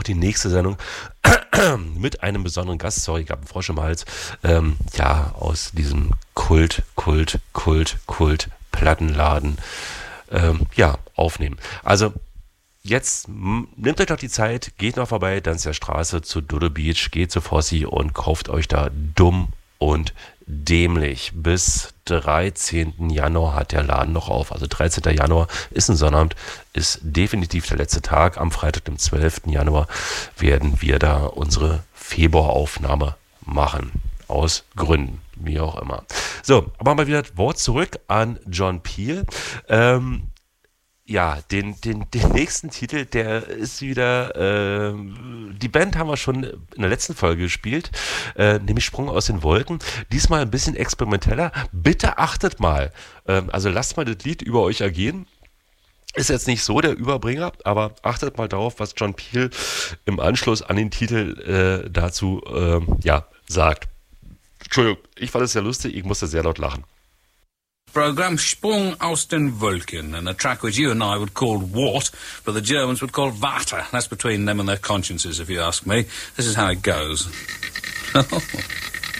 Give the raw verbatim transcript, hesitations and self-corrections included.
die nächste Sendung mit einem besonderen Gast, sorry, ich habe einen Frosch im Hals, ähm, ja, aus diesem Kult, Kult, Kult, Kult, Plattenladen, ähm, ja, aufnehmen. Also, jetzt m- nehmt euch doch die Zeit, geht noch vorbei, Danziger Straße zu Dodo Beach, geht zu Fossi und kauft euch da dumm und dämlich. Bis dreizehnten Januar hat der Laden noch auf. Also dreizehnten Januar ist ein Sonnabend, ist definitiv der letzte Tag. Am Freitag, dem zwölften Januar, werden wir da unsere Februaraufnahme machen. Aus Gründen, wie auch immer. So, aber mal wieder das Wort zurück an John Peel. Ähm, Ja, den, den, den nächsten Titel, der ist wieder, äh, die Band haben wir schon in der letzten Folge gespielt, äh, nämlich Sprung aus den Wolken. Diesmal ein bisschen experimenteller. Bitte achtet mal, ähm, also lasst mal das Lied über euch ergehen. Ist jetzt nicht so der Überbringer, aber achtet mal darauf, was John Peel im Anschluss an den Titel äh, dazu äh, ja, sagt. Entschuldigung, ich fand es sehr lustig, ich musste sehr laut lachen. Program Sprung aus den Wolken, and a track which you and I would call Wart, but the Germans would call Warte. That's between them and their consciences, if you ask me. This is how it goes.